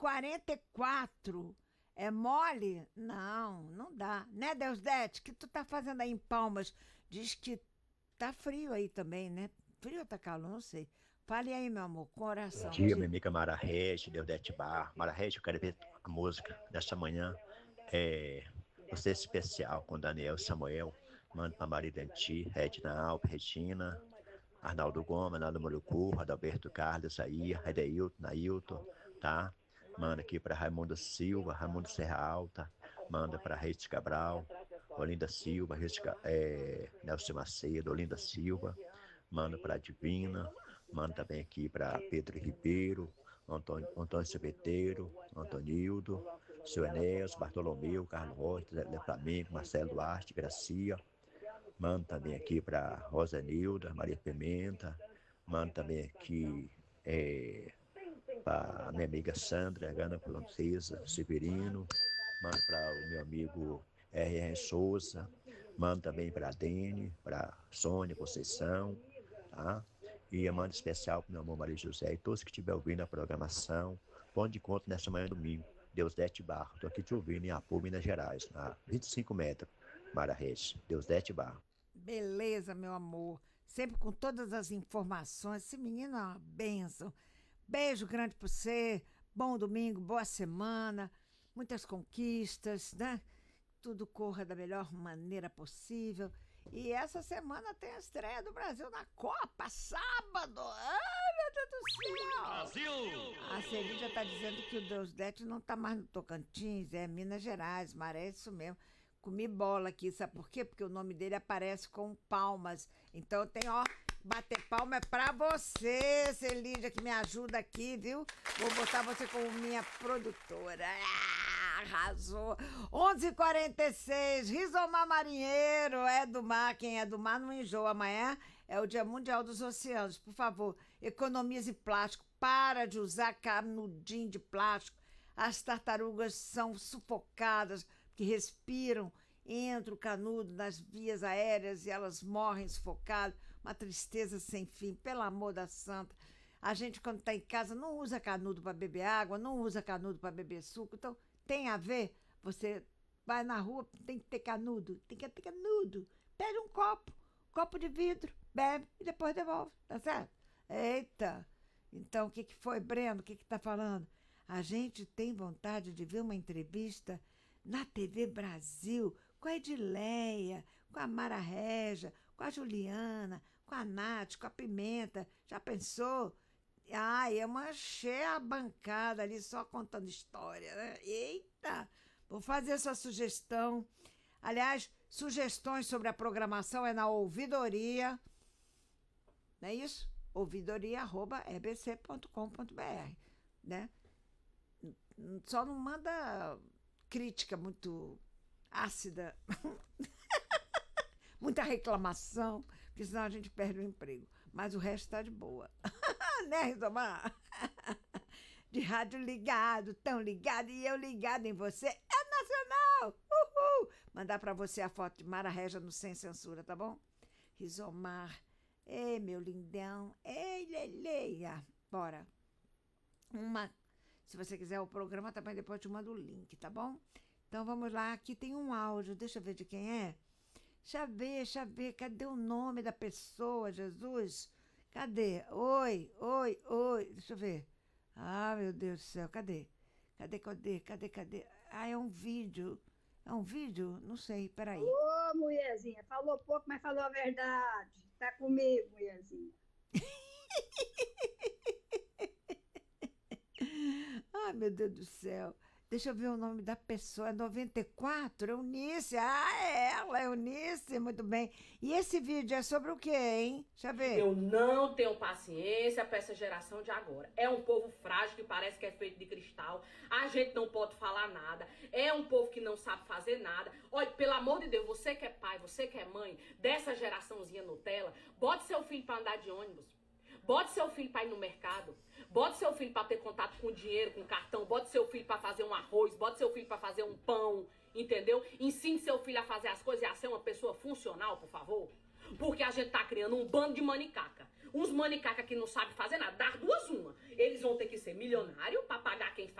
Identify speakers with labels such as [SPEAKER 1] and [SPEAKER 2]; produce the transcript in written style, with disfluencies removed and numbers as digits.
[SPEAKER 1] 11h44. É mole? Não, não dá. Né, Deusdete? O que tu tá fazendo aí em Palmas? Diz que tá frio aí também, né? Frio ou tá calor? Não sei. Fale aí, meu amor, com
[SPEAKER 2] Bom
[SPEAKER 1] oração.
[SPEAKER 2] dia, minha amiga Mara Regi, Deodete Bar. Mara Regi, eu quero ver a música desta manhã. É Você Especial com Daniel e Samuel. Manda pra Maridanti, Edna Alves, Regina, Arnaldo Gomes, Arnaldo Molucu, Adalberto Carlos, aí, Edeilton, Nailton, tá? Manda aqui pra Raimundo Silva, Raimundo Serra Alta. Manda pra Reis Cabral, Olinda Silva, Nelson Macedo, Olinda Silva. Manda pra Divina. Manda também aqui para Pedro Ribeiro, Antônio Cebeteiro, Antonildo, seu Enéas, Bartolomeu, Carlos Rocha, Zé Flamengo, Marcelo Duarte, Gracia. Manda também aqui para Rosa Nilda, Maria Pimenta. Manda também aqui para minha amiga Sandra, Gana Francesa, Severino. Manda para o meu amigo R.R. Souza. Manda também para a Dene, para Sônia Conceição, tá? E manda especial para meu amor Maria José e todos que estiver ouvindo a programação. Bom de encontro nesta manhã domingo. Deus Dete Barro. Estou aqui te ouvindo em Apu, Minas Gerais, a 25 metros. Mara Reis. Deus Dete Barro.
[SPEAKER 1] Beleza, meu amor. Sempre com todas as informações. Esse menino é uma bênção. Beijo grande pra você. Bom domingo, boa semana. Muitas conquistas, né? Tudo corra da melhor maneira possível. E essa semana tem a estreia do Brasil na Copa, sábado. Ai, meu Deus do céu!
[SPEAKER 3] Brasil!
[SPEAKER 1] A Celídia está dizendo que o Deusdete não está mais no Tocantins, é Minas Gerais, Maré, é isso mesmo. Comi bola aqui, sabe por quê? Porque o nome dele aparece com palmas. Então tem, ó, bater palma é pra você, Celídia, que me ajuda aqui, viu? Vou botar você como minha produtora. Arrasou. 11h46, Rizomar Marinheiro, é do mar. Quem é do mar não enjoa. Amanhã é o Dia Mundial dos Oceanos. Por favor, economize plástico. Para de usar canudinho de plástico. As tartarugas são sufocadas porque respiram, entra o canudo nas vias aéreas e elas morrem sufocadas. Uma tristeza sem fim, pelo amor da santa. A gente, quando está em casa, não usa canudo para beber água, não usa canudo para beber suco. Então, tem a ver? Você vai na rua, tem que ter canudo. Tem que ter canudo. Pede um copo de vidro, bebe e depois devolve, tá certo? Eita! Então, o que foi, Breno? O que tá falando? A gente tem vontade de ver uma entrevista na TV Brasil, com a Edileia, com a Mara Regia, com a Juliana, com a Nath, com a Pimenta. Já pensou? Ai, é uma cheia bancada ali só contando história, né? Eita! Vou fazer essa sugestão. Aliás, sugestões sobre a programação é na ouvidoria, não é isso? ouvidoria@ebc.com.br, né? Só não manda crítica muito ácida, muita reclamação, porque senão a gente perde o emprego. Mas o resto está de boa. Né, Rizomar? De rádio ligado, tão ligado, e eu ligado em você. É nacional! Uhul! Mandar para você a foto de Mara Regia no Sem Censura, tá bom? Rizomar. Ei, meu lindão. Ei, Leleia. Bora. Se você quiser o programa, também depois eu te mando o link, tá bom? Então vamos lá, aqui tem um áudio, deixa eu ver de quem é. Deixa eu ver, cadê o nome da pessoa, Jesus? Cadê? Oi, deixa eu ver. Ah, meu Deus do céu, cadê? Cadê? Ah, é um vídeo. É um vídeo? Não sei, peraí.
[SPEAKER 4] Ô, mulherzinha, falou pouco, mas falou a verdade. Tá comigo, mulherzinha.
[SPEAKER 1] Ai, meu Deus do céu. Deixa eu ver o nome da pessoa. É 94? Eunice. Ah, é ela, Eunice. Muito bem. E esse vídeo é sobre o quê, hein? Deixa eu ver.
[SPEAKER 5] Eu não tenho paciência para essa geração de agora. É um povo frágil que parece que é feito de cristal. A gente não pode falar nada. É um povo que não sabe fazer nada. Olha, pelo amor de Deus, você que é pai, você que é mãe dessa geraçãozinha Nutella, bote seu filho para andar de ônibus. Bote seu filho para ir no mercado. Bote seu filho para ter contato com dinheiro, com cartão. Bote seu filho para fazer um arroz. Bote seu filho para fazer um pão. Entendeu? Ensine seu filho a fazer as coisas e a ser uma pessoa funcional, por favor. Porque a gente tá criando um bando de manicaca. Uns manicaca que não sabem fazer nada. Dar duas uma. Eles vão ter que ser milionário para pagar quem faz.